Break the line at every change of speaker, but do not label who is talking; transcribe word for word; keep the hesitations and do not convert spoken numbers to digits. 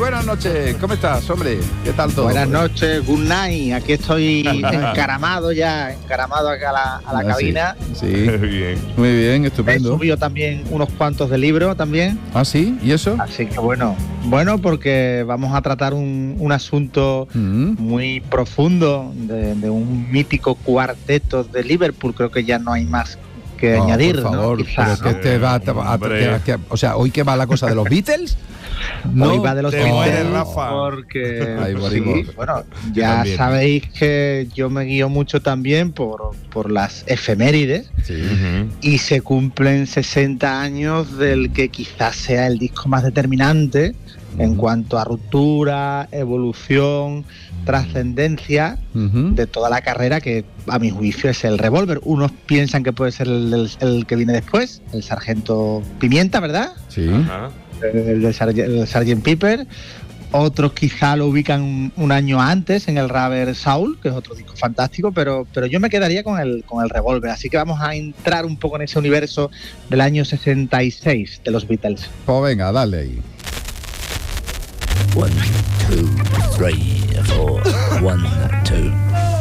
buenas noches. ¿Cómo estás, hombre? ¿Qué tal todo?
Buenas noches, good night. Aquí estoy encaramado ya, encaramado acá a la, a la
Ah,
cabina.
Sí, sí. Bien. Muy bien,
He
estupendo.
subido también unos cuantos de libros también.
¿Ah, sí? ¿Y eso?
Así que bueno, bueno, porque vamos a tratar un, un asunto
Mm.
muy profundo de, de un mítico cuarteto de Liverpool. Creo que ya no hay más que
Oh,
añadir,
por favor,
¿no? Quizá,
pero es que
¿no?
este va a, a- a- que- que- o sea, hoy que va la cosa de los Beatles.
Hoy va de los
te
Beatles,
mueres, Rafa.
porque
Ay,
sí,
morimos.
bueno,
Yo
ya
también.
sabéis que yo me guío mucho también por, por las efemérides
Sí.
y se cumplen sesenta años del que quizás sea el disco más determinante en
Ujú.
cuanto a ruptura, evolución, trascendencia
Ujú.
de toda la carrera, que a mi juicio es el Revolver. Unos piensan que puede ser el, el- el que viene después, el Sargento Pimienta, ¿verdad?
Sí.
Ajá.
El de Sarge- el Sergeant Pepper. Otros quizá lo ubican un, un año antes en el Rubber Soul, que es otro disco fantástico, pero, pero yo me quedaría con el, con el Revolver. Así que vamos a entrar un poco en ese universo del año sesenta y seis de los Beatles.
Pues venga, dale ahí.
One, two, three, four. One, two.